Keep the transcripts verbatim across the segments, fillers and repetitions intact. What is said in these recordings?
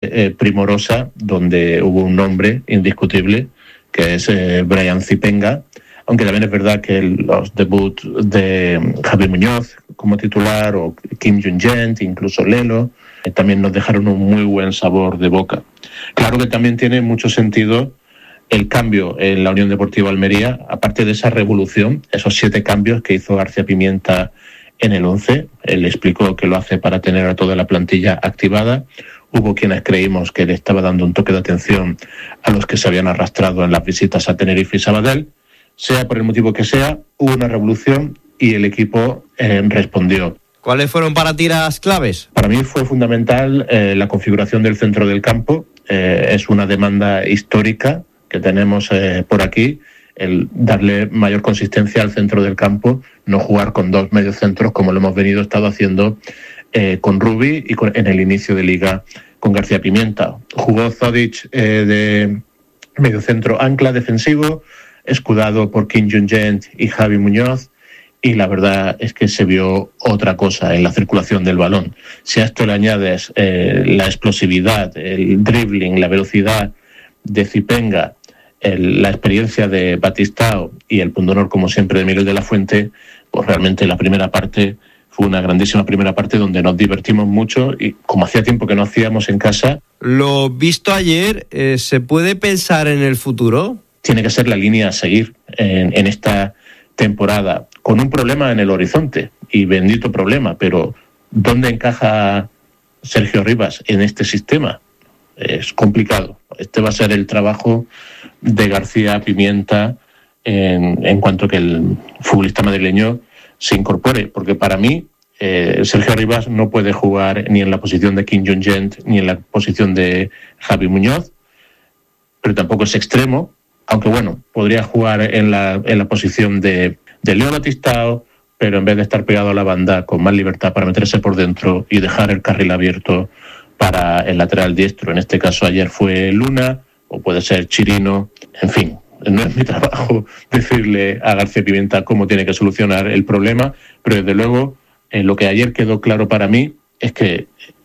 eh, primorosa, donde hubo un nombre indiscutible, que es eh, Brian Zipenga, aunque también es verdad que el, los debuts de Javi Muñoz como titular, o Kim Jung-jent, incluso Lelo, eh, también nos dejaron un muy buen sabor de boca. Claro que también tiene mucho sentido el cambio en la Unión Deportiva Almería, aparte de esa revolución, esos siete cambios que hizo García Pimienta en el once. Él explicó que lo hace para tener a toda la plantilla activada. Hubo quienes creímos que le estaba dando un toque de atención a los que se habían arrastrado en las visitas a Tenerife y Sabadell. Sea por el motivo que sea, hubo una revolución y el equipo eh, respondió. ¿Cuáles fueron para ti las claves? Para mí fue fundamental eh, la configuración del centro del campo. Eh, es una demanda histórica que tenemos eh, por aquí, el darle mayor consistencia al centro del campo, no jugar con dos mediocentros como lo hemos venido estado haciendo eh, con Rubi y con, en el inicio de liga con García Pimienta. Jugó Zodic eh, de mediocentro ancla defensivo, escudado por Kim Jung-jent y Javi Muñoz, y la verdad es que se vio otra cosa en la circulación del balón. Si a esto le añades eh, la explosividad, el dribbling, la velocidad de Zipenga, el, la experiencia de Batistao y el pundonor, como siempre, de Miguel de la Fuente, pues realmente la primera parte fue una grandísima primera parte donde nos divertimos mucho y como hacía tiempo que no hacíamos en casa. Lo visto ayer, eh, ¿se puede pensar en el futuro? Tiene que ser la línea a seguir en, en esta temporada, con un problema en el horizonte, y bendito problema, pero ¿dónde encaja Sergio Rivas en este sistema? Es complicado. Este va a ser el trabajo de García Pimienta en, en cuanto que el futbolista madrileño se incorpore, porque para mí eh, Sergio Rivas no puede jugar ni en la posición de Kim Jung-jent ni en la posición de Javi Muñoz, pero tampoco es extremo, aunque bueno, podría jugar en la, en la posición de, de Leo Batistao, pero en vez de estar pegado a la banda con más libertad para meterse por dentro y dejar el carril abierto para el lateral diestro. En este caso ayer fue Luna, o puede ser Chirino, en fin. No es mi trabajo decirle a García Pimienta cómo tiene que solucionar el problema, pero desde luego eh, lo que ayer quedó claro para mí es que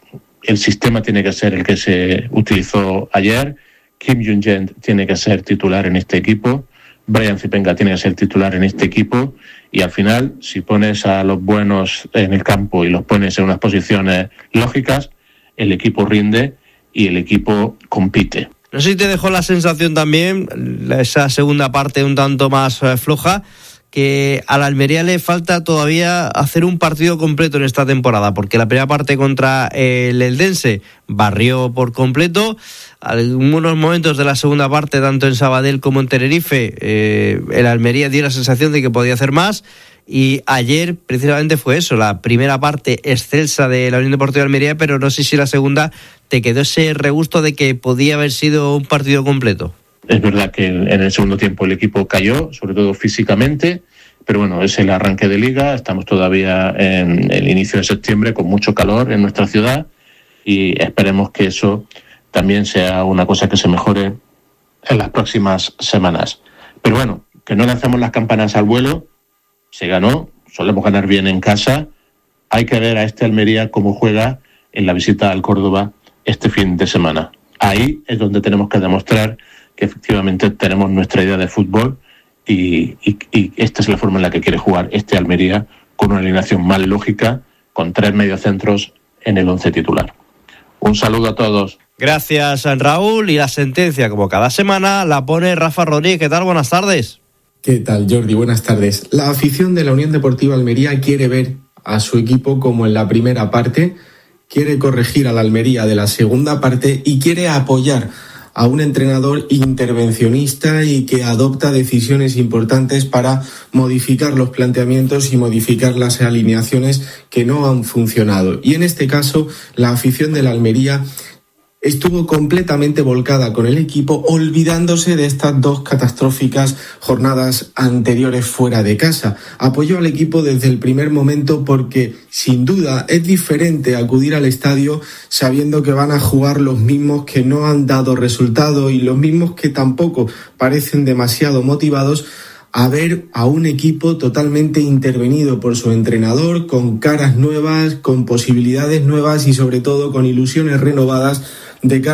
el sistema tiene que ser el que se utilizó ayer. Kim Jung-jent tiene que ser titular en este equipo, Brian Zipenga tiene que ser titular en este equipo, y al final, si pones a los buenos en el campo y los pones en unas posiciones lógicas, el equipo rinde y el equipo compite. No sé si te dejó la sensación también, esa segunda parte un tanto más eh, floja, que a la Almería le falta todavía hacer un partido completo en esta temporada, porque la primera parte contra el Eldense barrió por completo. Algunos momentos de la segunda parte, tanto en Sabadell como en Tenerife, eh, el Almería dio la sensación de que podía hacer más, y ayer precisamente fue eso, la primera parte excelsa de la Unión Deportiva de Almería, pero no sé si la segunda te quedó ese regusto de que podía haber sido un partido completo. Es verdad que en el segundo tiempo el equipo cayó, sobre todo físicamente, pero bueno, es el arranque de liga, estamos todavía en el inicio de septiembre con mucho calor en nuestra ciudad y esperemos que eso también sea una cosa que se mejore en las próximas semanas. Pero bueno, que no lancemos las campanas al vuelo, se ganó, solemos ganar bien en casa, hay que ver a este Almería cómo juega en la visita al Córdoba este fin de semana. Ahí es donde tenemos que demostrar que efectivamente tenemos nuestra idea de fútbol y, y, y esta es la forma en la que quiere jugar este Almería, con una alineación más lógica, con tres mediocentros en el once titular. Un saludo a todos. Gracias, Raúl. Y la sentencia, como cada semana, la pone Rafa Rodríguez. ¿Qué tal? Buenas tardes. ¿Qué tal, Jordi? Buenas tardes. La afición de la Unión Deportiva Almería quiere ver a su equipo como en la primera parte, quiere corregir a la Almería de la segunda parte y quiere apoyar a un entrenador intervencionista y que adopta decisiones importantes para modificar los planteamientos y modificar las alineaciones que no han funcionado. Y en este caso, la afición de la Almería estuvo completamente volcada con el equipo, olvidándose de estas dos catastróficas jornadas anteriores fuera de casa. Apoyó al equipo desde el primer momento porque, sin duda, es diferente acudir al estadio sabiendo que van a jugar los mismos que no han dado resultado y los mismos que tampoco parecen demasiado motivados, a ver a un equipo totalmente intervenido por su entrenador, con caras nuevas, con posibilidades nuevas y sobre todo con ilusiones renovadas de cara